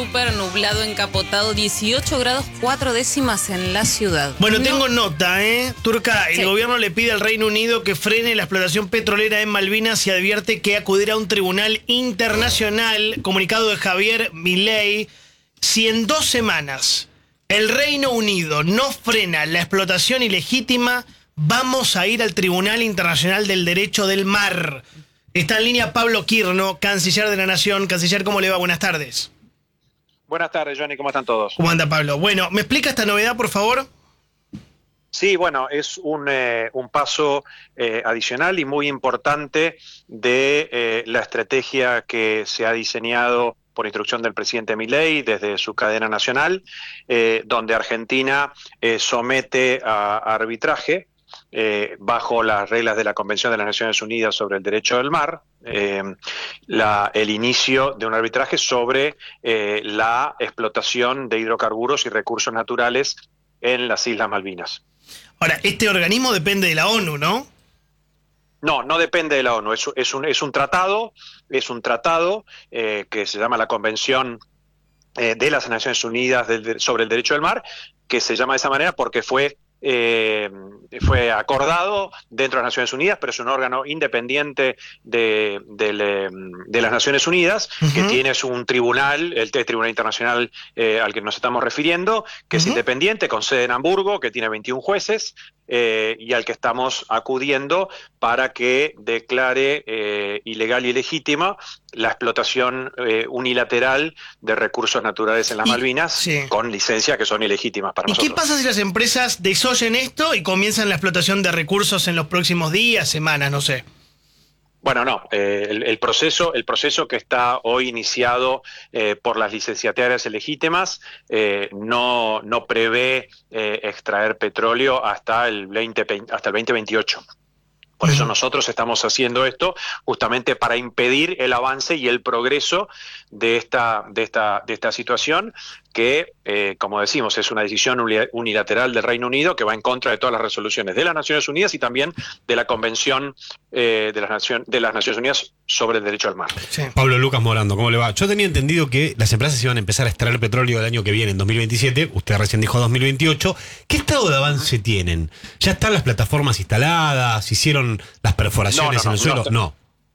Súper nublado, encapotado, 18 grados 4 décimas en la ciudad. Bueno, tengo nota, Turca, el Sí. gobierno le pide al Reino Unido que frene la explotación petrolera en Malvinas y advierte que acudirá a un tribunal internacional. Comunicado de Javier Milei. Si en 2 semanas el Reino Unido no frena la explotación ilegítima, vamos a ir al Tribunal Internacional del Derecho del Mar. Está en línea Pablo Quirno, canciller de la Nación. Canciller, ¿cómo le va? Buenas tardes. Buenas tardes, Johnny, ¿cómo están todos? ¿Cómo anda, Pablo? Bueno, ¿me explica esta novedad, por favor? Sí, bueno, es un paso adicional y muy importante de la estrategia que se ha diseñado por instrucción del presidente Milei desde su cadena nacional, donde Argentina somete a arbitraje bajo las reglas de la Convención de las Naciones Unidas sobre el Derecho del Mar, el inicio de un arbitraje sobre la explotación de hidrocarburos y recursos naturales en las Islas Malvinas. Ahora, este organismo depende de la ONU, ¿no? No, no depende de la ONU, es un tratado que se llama la Convención de las Naciones Unidas sobre el Derecho del Mar, que se llama de esa manera porque fue acordado dentro de las Naciones Unidas, pero es un órgano independiente de las Naciones Unidas, que tiene un tribunal, el Tribunal Internacional al que nos estamos refiriendo, que es independiente, con sede en Hamburgo, que tiene 21 jueces, y al que estamos acudiendo para que declare ilegal y ilegítima la explotación unilateral de recursos naturales en las Malvinas, sí, con licencias que son ilegítimas para nosotros. ¿Y qué pasa si las empresas desoyen esto y comienzan la explotación de recursos en los próximos días, semanas, no sé? Bueno, no, el proceso que está hoy iniciado por las licenciatarias legítimas no prevé extraer petróleo hasta el 2028. Por eso nosotros estamos haciendo esto justamente para impedir el avance y el progreso de esta situación que, como decimos, es una decisión unilateral del Reino Unido que va en contra de todas las resoluciones de las Naciones Unidas y también de la Convención de las Naciones Unidas sobre el Derecho al Mar. Sí. Pablo Lucas Morando, ¿cómo le va? Yo tenía entendido que las empresas iban a empezar a extraer petróleo el año que viene, en 2027. Usted recién dijo 2028. ¿Qué estado de avance tienen? ¿Ya están las plataformas instaladas? ¿Hicieron las perforaciones en el suelo? No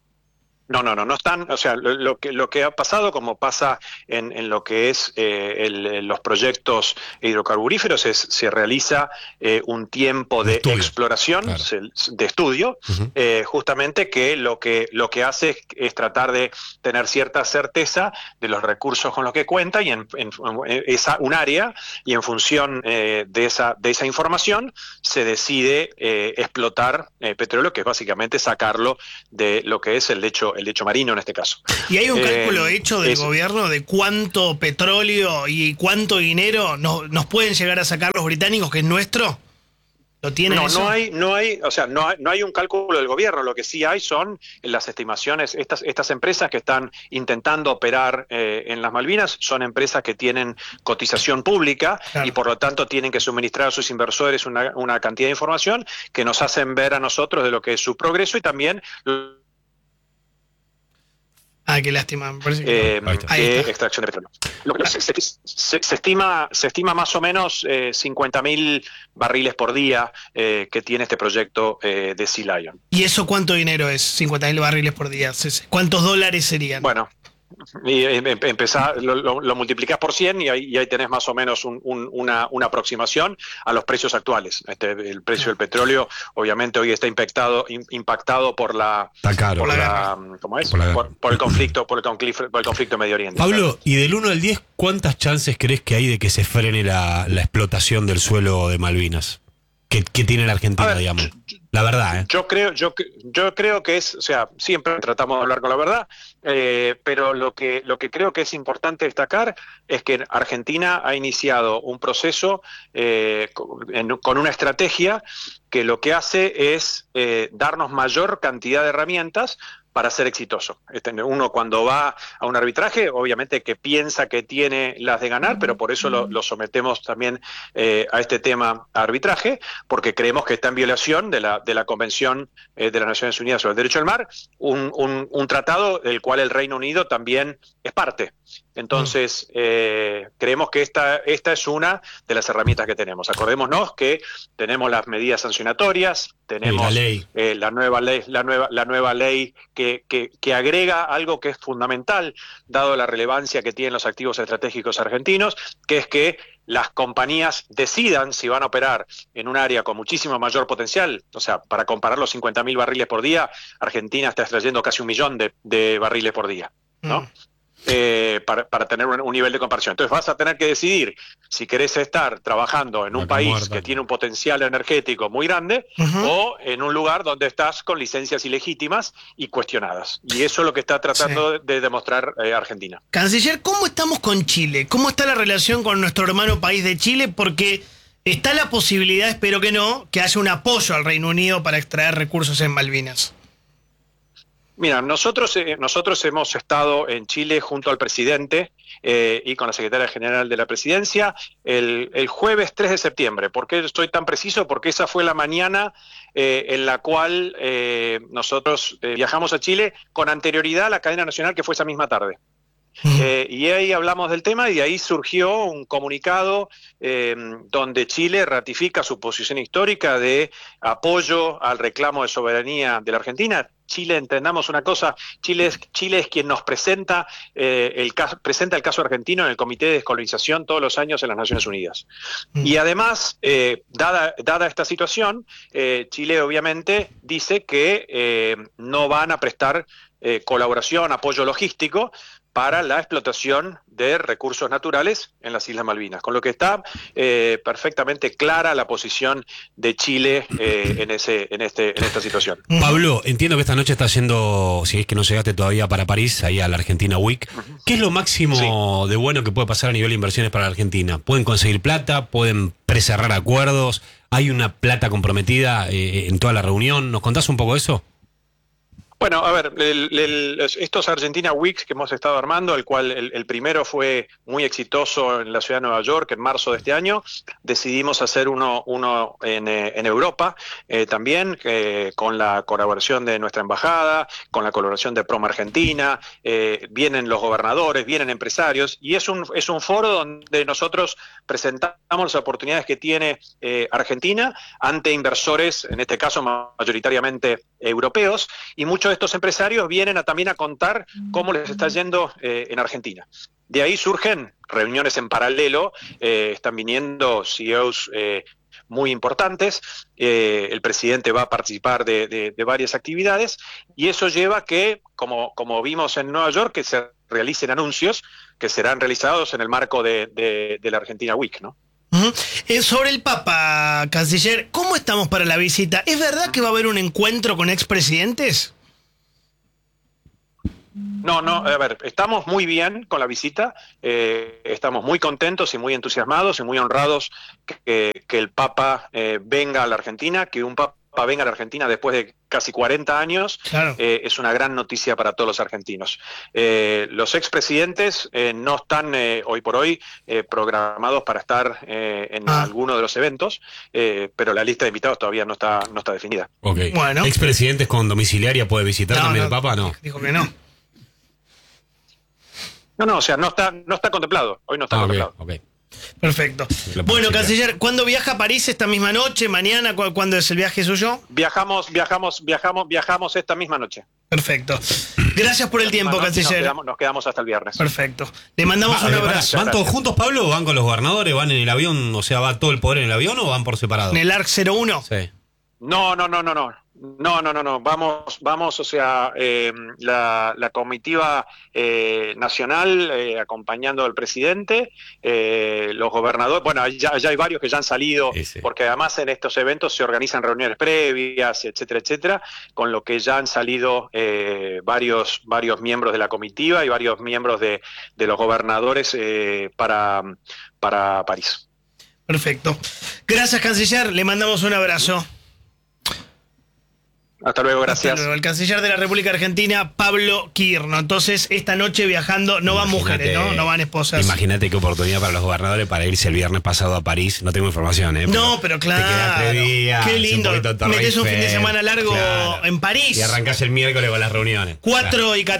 están, o sea, lo que ha pasado, como pasa en lo que es los proyectos hidrocarburíferos, se realiza un tiempo de exploración, claro, de estudio, justamente que lo que hace es tratar de tener cierta certeza de los recursos con los que cuenta y en un área, y en función de esa información se decide explotar petróleo, que es básicamente sacarlo de lo que es el lecho marino en este caso. ¿Y hay un cálculo hecho del gobierno de cuánto petróleo y cuánto dinero nos pueden llegar a sacar los británicos, que es nuestro? ¿Lo tienen eso? No hay un cálculo del gobierno. Lo que sí hay son las estimaciones. Estas empresas que están intentando operar en las Malvinas son empresas que tienen cotización pública, claro, y por lo tanto tienen que suministrar a sus inversores una cantidad de información que nos hacen ver a nosotros de lo que es su progreso y también qué lástima, me parece que extracción de petróleo. Se estima más o menos 50.000 barriles por día que tiene este proyecto de Sea Lion. ¿Y eso cuánto dinero es? 50.000 barriles por día. ¿Cuántos dólares serían? Bueno, y lo multiplicás por 100 y ahí tenés más o menos una aproximación a los precios actuales. El precio del petróleo obviamente hoy está impactado por el conflicto de Medio Oriente. Pablo, y del 1 al 10, ¿cuántas chances crees que hay de que se frene la explotación del suelo de Malvinas? Que tiene la Argentina, digamos. La verdad, Yo creo que es, o sea, siempre tratamos de hablar con la verdad, pero lo que creo que es importante destacar es que Argentina ha iniciado un proceso con una estrategia que lo que hace es darnos mayor cantidad de herramientas para ser exitoso. Uno cuando va a un arbitraje, obviamente que piensa que tiene las de ganar, pero por eso lo sometemos también a este tema a arbitraje, porque creemos que está en violación de la Convención de las Naciones Unidas sobre el Derecho al Mar, un tratado del cual el Reino Unido también es parte. Entonces, creemos que esta es una de las herramientas que tenemos. Acordémonos que tenemos las medidas sancionatorias, tenemos la ley. la nueva ley que agrega algo que es fundamental, dado la relevancia que tienen los activos estratégicos argentinos, que es que las compañías decidan si van a operar en un área con muchísimo mayor potencial. O sea, para comparar los 50.000 barriles por día, Argentina está extrayendo casi 1 millón de barriles por día, ¿no? Para tener un nivel de comparación. Entonces vas a tener que decidir si querés estar trabajando en un país que tiene un potencial energético muy grande o en un lugar donde estás con licencias ilegítimas y cuestionadas. Y eso es lo que está tratando de demostrar Argentina. Canciller, ¿cómo estamos con Chile? ¿Cómo está la relación con nuestro hermano país de Chile? Porque está la posibilidad, espero que no, que haya un apoyo al Reino Unido para extraer recursos en Malvinas. Mira, nosotros hemos estado en Chile junto al presidente y con la secretaria general de la presidencia el jueves 3 de septiembre. ¿Por qué estoy tan preciso? Porque esa fue la mañana en la cual nosotros viajamos a Chile con anterioridad a la cadena nacional, que fue esa misma tarde. Y ahí hablamos del tema y de ahí surgió un comunicado donde Chile ratifica su posición histórica de apoyo al reclamo de soberanía de la Argentina. Chile, entendamos una cosa, Chile es quien nos presenta el caso argentino en el Comité de Descolonización todos los años en las Naciones Unidas. Y además, dada esta situación, Chile obviamente dice que no van a prestar colaboración, apoyo logístico para la explotación de recursos naturales en las Islas Malvinas, con lo que está perfectamente clara la posición de Chile en esta situación. Pablo, entiendo que esta noche estás yendo, si es que no llegaste todavía, para París, ahí a la Argentina Week. ¿Qué es lo máximo de bueno que puede pasar a nivel de inversiones para la Argentina? ¿Pueden conseguir plata? ¿Pueden precerrar acuerdos? ¿Hay una plata comprometida en toda la reunión? ¿Nos contás un poco de eso? Bueno, a ver, estos Argentina Weeks que hemos estado armando, el cual el primero fue muy exitoso en la ciudad de Nueva York en marzo de este año, decidimos hacer uno en Europa también, con la colaboración de nuestra embajada, con la colaboración de Proma Argentina, vienen los gobernadores, vienen empresarios, y es un foro donde nosotros presentamos las oportunidades que tiene Argentina ante inversores, en este caso mayoritariamente europeos, y muchos de estos empresarios vienen también a contar cómo les está yendo en Argentina. De ahí surgen reuniones en paralelo, están viniendo CEOs muy importantes, el presidente va a participar de varias actividades, y eso lleva que, como vimos en Nueva York, que se realicen anuncios que serán realizados en el marco de la Argentina Week, ¿no? Sobre el Papa, Canciller, ¿cómo estamos para la visita? ¿Es verdad que va a haber un encuentro con expresidentes? No, a ver, estamos muy bien con la visita, estamos muy contentos y muy entusiasmados y muy honrados que el Papa venga a la Argentina, que un Papa venga a la Argentina después de casi 40 años, claro. Es una gran noticia para todos los argentinos. Los expresidentes no están hoy por hoy programados para estar en alguno de los eventos, pero la lista de invitados todavía no está definida. Okay. Bueno. ¿Expresidentes con domiciliaria puede visitar también el Papa? No. Dijo que no. No, o sea, no está contemplado. Hoy no está contemplado. Okay. Perfecto. Bueno, Canciller, ¿cuándo viaja a París? ¿Esta misma noche? ¿Mañana? ¿Cuándo es el viaje suyo? Viajamos esta misma noche. Perfecto. Gracias por el tiempo, Canciller. Nos quedamos hasta el viernes. Perfecto. Le mandamos un abrazo. ¿Van todos juntos, Pablo, o van con los gobernadores? ¿Van en el avión? O sea, ¿va todo el poder en el avión o van por separado? ¿En el ARC 01? Sí. No. Vamos, o sea, la comitiva nacional acompañando al presidente, los gobernadores, bueno, ya hay varios que ya han salido, sí. Porque además en estos eventos se organizan reuniones previas, etcétera, con lo que ya han salido varios miembros de la comitiva y varios miembros de los gobernadores para París. Perfecto. Gracias, Canciller, le mandamos un abrazo. Hasta luego, gracias. Hasta luego. El canciller de la República Argentina, Pablo Quirno. Entonces, esta noche viajando, no van mujeres, ¿no? No van esposas. Imagínate qué oportunidad para los gobernadores para irse el viernes pasado a París. No tengo información, ¿eh? No, pero claro. Te quedas 3 días. Qué lindo. Metés un fin de semana largo en París. Y arrancás el miércoles con las reuniones. 4 y 14.